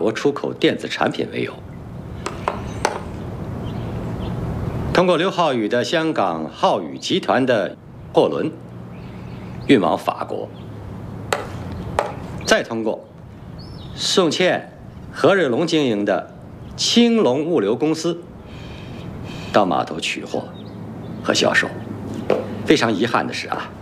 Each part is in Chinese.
国出口电子产品为由，通过刘浩宇的香港浩宇集团的货轮运往法国，再通过宋茜、何瑞龙经营的青龙物流公司到码头取货和销售。非常遗憾的是啊，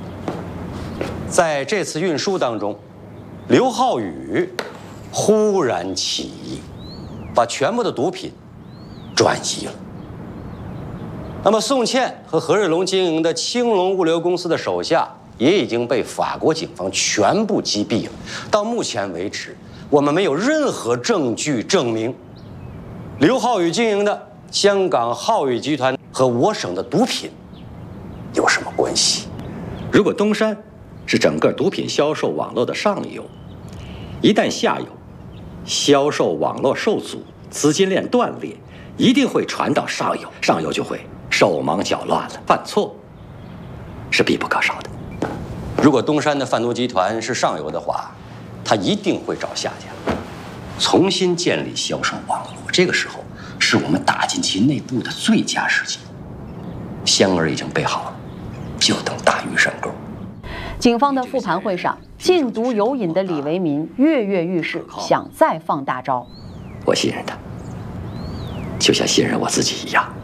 在这次运输当中，刘浩宇忽然起义，把全部的毒品转移了。那么宋茜和何瑞龙经营的青龙物流公司的手下也已经被法国警方全部击毙了。到目前为止，我们没有任何证据证明刘浩宇经营的香港浩宇集团和我省的毒品有什么关系。如果东山是整个毒品销售网络的上游，一旦下游销售网络受阻，资金链断裂，一定会传到上游，上游就会手忙脚乱了，犯错是必不可少的。如果东山的贩毒集团是上游的话，他一定会找下家，重新建立销售网络。这个时候是我们打进其内部的最佳时机。香儿已经备好了，就等大鱼上钩。 警方的复盘会上，禁毒有瘾的李维民跃跃欲试，想再放大招。 我信任他，就像信任我自己一样。